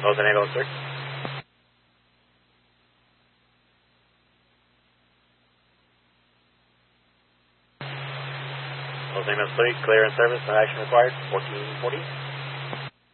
Los Angeles, sir. Los Angeles, please. Clear and service. No action required. 1440.